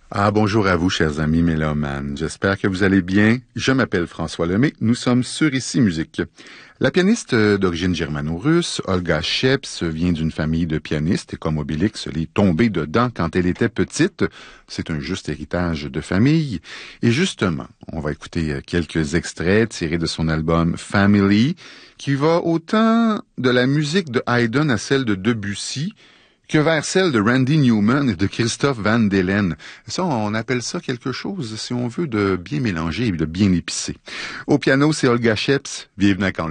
Ah, bonjour à vous, chers amis mélomanes. J'espère que vous allez bien. Je m'appelle François Lemay. Nous sommes sur Ici Musique. La pianiste d'origine germano-russe, Olga Sheps, vient d'une famille de pianistes et comme Obélix l'est tombée dedans quand elle était petite. C'est un juste héritage de famille. Et justement, on va écouter quelques extraits tirés de son album Family, qui va autant de la musique de Haydn à celle de Debussy, que vers celle de Randy Newman et de Christophe Van Delen. Ça, on appelle ça quelque chose, si on veut, de bien mélanger et de bien épicer. Au piano, c'est Olga Sheps. Bienvenue à Quand